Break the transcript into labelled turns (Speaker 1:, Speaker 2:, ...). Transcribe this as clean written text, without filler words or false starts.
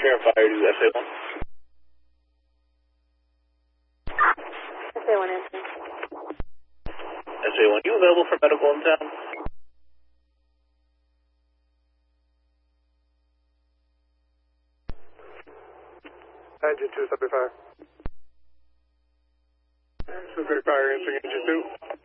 Speaker 1: Sheriff Fire, this is SA1.
Speaker 2: SA1 answering.
Speaker 1: SA1, you available for medical in town?
Speaker 3: Engine 2, subject fire. Subject fire, answering engine 2.